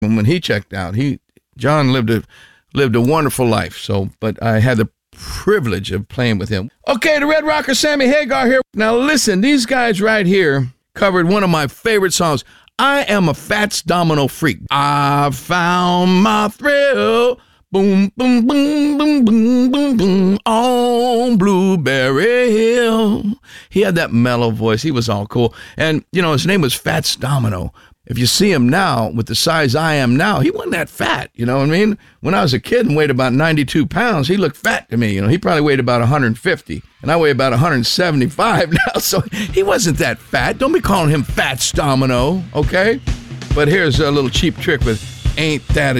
when he checked out. John lived a wonderful life. So, but I had the privilege of playing with him. Okay, the Red Rocker Sammy Hagar here. Now listen, these guys right here covered one of my favorite songs. I am a Fats Domino freak. I found my thrill. Boom, boom, boom, boom, boom, boom, boom, on Blueberry Hill. He had that mellow voice. He was all cool. And, his name was Fats Domino. If you see him now, with the size I am now, he wasn't that fat, you know what I mean? When I was a kid and weighed about 92 pounds, he looked fat to me. He probably weighed about 150, and I weigh about 175 now, so he wasn't that fat. Don't be calling him Fats Domino, okay? But here's a little cheap trick with Ain't That a